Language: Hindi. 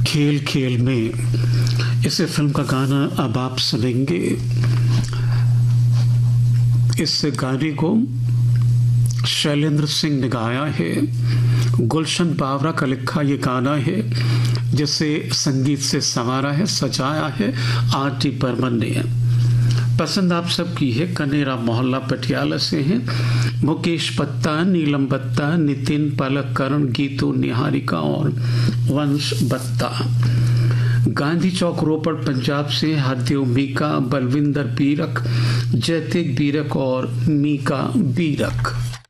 खेल खेल में इस फिल्म का गाना अब आप सुनेंगे। इस गाने को शैलेंद्र सिंह ने गाया है। गुलशन बावरा का लिखा ये गाना है, जिसे संगीत से संवारा है, सजाया है आर.टी. बर्मन ने। पसंद आप सबकी है। कनेरा मोहल्ला पटियाला से हैं मुकेश बत्ता, नीलम बत्ता, नितिन, पलक, करण, गीतू, निहारिका और वंश बत्ता। गांधी चौक रोपड़ पंजाब से हरदेव मीका, बलविंदर बीरक, जयतिक बीरक और मीका बीरक।